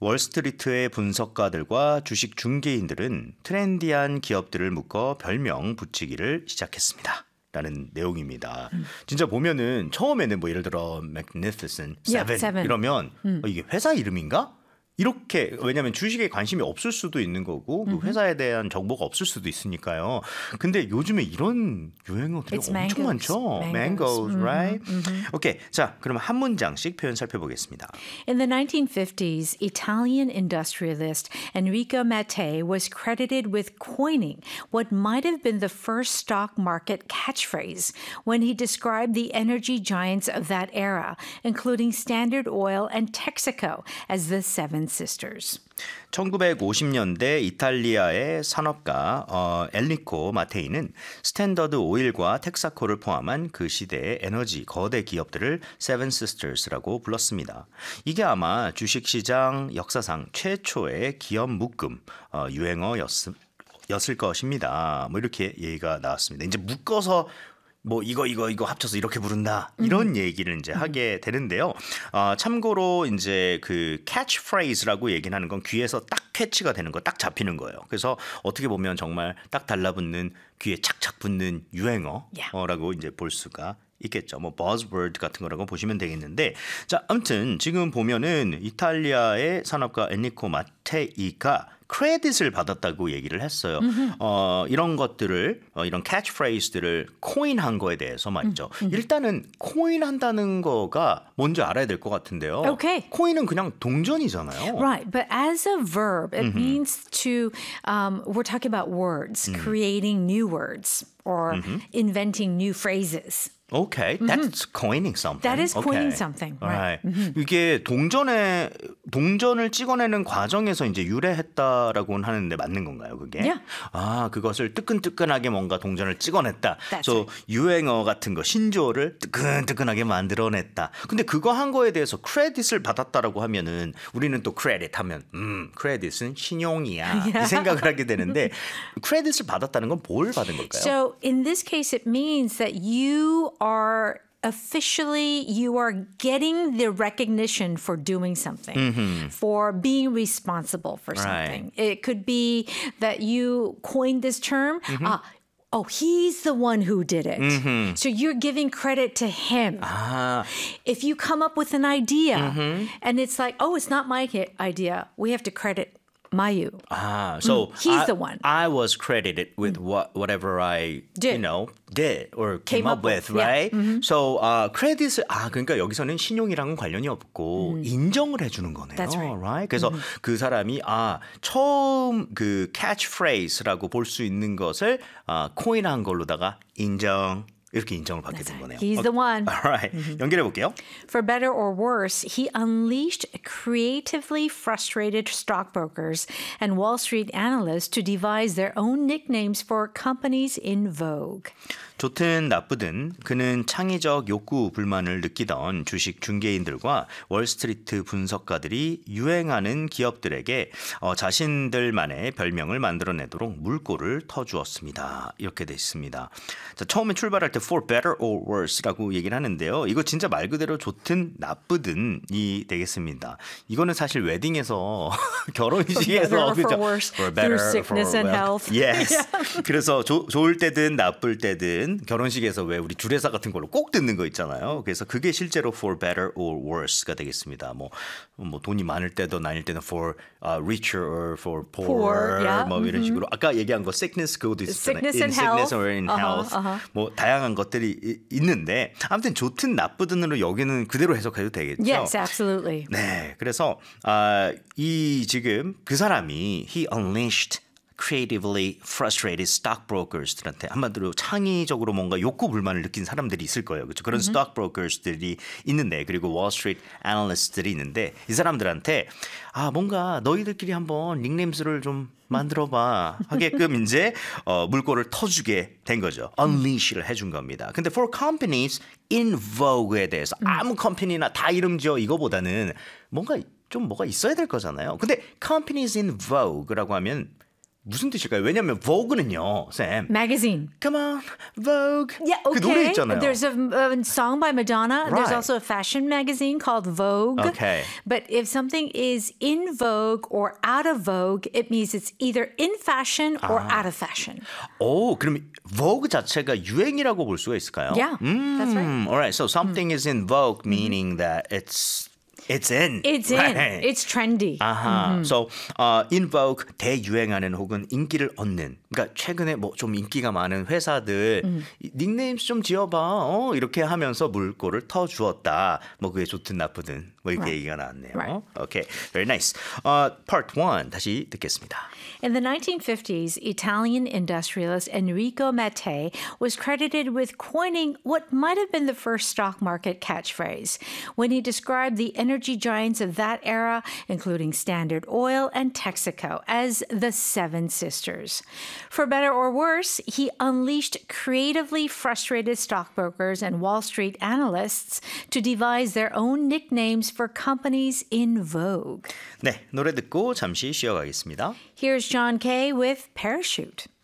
월스트리트의 분석가들과 주식 중개인들은 트렌디한 기업들을 묶어 별명 붙이기를 시작했습니다. 라는 내용입니다. 진짜 보면은 처음에는 뭐 예를 들어 Magnificent Seven 이러면 이게 회사 이름인가? 이렇게 왜냐하면 주식에 관심이 없을 수도 있는 거고 그 회사에 대한 정보가 없을 수도 있으니까요. 근데 요즘에 이런 유행어들이 엄청 많죠. Mangoes, right? 오케이, 자 그럼 한 문장씩 표현 살펴보겠습니다. In the 1950s, Italian industrialist Enrico Mattei was credited with coining what might have been the first stock market catchphrase when he described the energy giants of that era, including Standard Oil and Texaco, as the Seven Sisters. 1950년대 이탈리아의 산업가 엘리코 마테이는 스탠더드 오일과 텍사코를 포함한 그 시대의 에너지 거대 기업들을 Seven Sisters라고 불렀습니다. 이게 아마 주식시장 역사상 최초의 기업 묶음 유행어였을 것입니다. 뭐 이렇게 얘기가 나왔습니다. 이제 묶어서 뭐 이거 합쳐서 이렇게 부른다 이런 얘기를 이제 하게 되는데요. 참고로 이제 그 catchphrase라고 얘기는 하는 건 귀에서 딱 캐치가 되는 거, 딱 잡히는 거예요. 그래서 어떻게 보면 정말 딱 달라붙는 귀에 착착 붙는 유행어라고 이제 볼 수가 있겠죠. 뭐 buzzword 같은 거라고 보시면 되겠는데, 자 아무튼 지금 보면은 이탈리아의 산업가 엔리코 마테이가 크레딧을 받았다고 얘기를 했어요. 이런 것들을 이런 캐치프레이즈들을 코인한 거에 대해서 말이죠. 일단은 코인한다는 거가 뭔지 알아야 될 것 같은데요. Okay. 코인은 그냥 동전이잖아요. Right, but as a verb, it means to, we're talking about words, creating new words or inventing new phrases. Okay, that's coining something. That is coining okay. something, right. right. 이게 동전을 찍어내는 과정에서 이제 유래했다라고는 하는데 맞는 건가요, 그게? Yeah. 아, 그것을 뜨끈뜨끈하게 뭔가 동전을 찍어냈다. That's 그래서 유행어 같은 거, 신조어를 뜨끈뜨끈하게 만들어냈다. 근데 그거 한 거에 대해서 크레딧을 받았다라고 하면은 우리는 또 크레딧 하면 크레딧은 신용이야. 이 생각을 하게 되는데 크레딧을 받았다는 건 뭘 받은 걸까요? So in this case, it means that you are getting the recognition for doing something, for being responsible for something. Right. It could be that you coined this term. Oh, he's the one who did it. So you're giving credit to him. If you come up with an idea and it's like, oh, it's not my idea, we have to credit Mayu. So he's the one. I was credited with whatever I did or came up with, right? Yeah. So 크레딧을 그러니까 여기서는 신용이랑은 관련이 없고 인정을 해주는 거네요. That's right. 그래서 그 사람이 처음 그 catchphrase라고 볼 수 있는 것을 코인한 걸로다가 이렇게 인정을 받게 된 거네요. He's the one. Alright. 연결해 볼게요. For better or worse, he unleashed creatively frustrated stockbrokers and Wall Street analysts to devise their own nicknames for companies in vogue. 좋든 나쁘든 그는 창의적 욕구 불만을 느끼던 주식 중개인들과 월스트리트 분석가들이 유행하는 기업들에게 자신들만의 별명을 만들어내도록 물꼬를 터주었습니다. 이렇게 돼 있습니다. 자, 처음에 출발할 때 for better or worse라고 얘기를 하는데요. 이거 진짜 말 그대로 좋든 나쁘든이 되겠습니다. 이거는 사실 웨딩에서 결혼식에서 for better, for worse, for better, through sickness for and health. Yes. 그래서 좋을 때든 나쁠 때든 결혼식에서 왜 우리 주례사 같은 걸로 꼭 듣는 거 있잖아요. 그래서 그게 실제로 for better or worse가 되겠습니다. 뭐 돈이 많을 때도 아닐 때는 for richer or for poor, yeah. 뭐 이런 식으로 아까 얘기한 거 sickness 그것도 있었잖아요. Sickness and sickness health. or in health. 뭐 다양한 것들이 있는데 아무튼 좋든 나쁘든으로 여기는 그대로 해석해도 되겠죠. Yes, absolutely. 네, 그래서 이 지금 그 사람이 he unleashed creatively frustrated stockbrokers들한테 한마디로 창의적으로 뭔가 욕구 불만을 느낀 사람들이 있을 거예요. 그렇죠? 그런 stockbrokers들이 있는데 그리고 Wall Street analyst들이 있는데 이 사람들한테 뭔가 너희들끼리 한번 닉네임스를 좀 만들어봐 하게끔 이제 물꼬를 터주게 된 거죠. Unleash를 해준 겁니다. 근데 for companies in vogue에 대해서 아무 컴퍼니나 다 이름 지어 이거보다는 뭔가 좀 뭐가 있어야 될 거잖아요. 근데 companies in vogue라고 하면 무슨 뜻일까요? 왜냐하면 Vogue는요, 쌤. Magazine. Come on, Vogue. Yeah, 그 노래 okay. 있잖아요. There's a song by Madonna. There's Right. also a fashion magazine called Vogue. Okay. But if something is in vogue or out of vogue, it means it's either in fashion or out of fashion. 오, 그럼 Vogue 자체가 유행이라고 볼 수가 있을까요? Yeah, that's right. All right, so something is in vogue, meaning that it's in. It's in. Right. It's trendy. 아하. So, in vogue, 대유행하는 혹은 인기를 얻는. 그러니까 최근에 뭐 좀 인기가 많은 회사들 닉네임 좀 지어봐. 이렇게 하면서 물꼬를 터주었다. 뭐 그게 좋든 나쁘든 뭐 이렇게 얘기가 나왔네요. Right. Okay, very nice. Part 1 다시 듣겠습니다. In the 1950s, Italian industrialist Enrico Mattei was credited with coining what might have been the first stock market catchphrase when he described the energy giants of that era, including Standard Oil and Texaco, as the Seven Sisters. For better or worse, he unleashed creatively frustrated stockbrokers and Wall Street analysts to devise their own nicknames for companies in vogue. 네, 노래 듣고 잠시 쉬어가겠습니다. Here's John Kay with Parachute.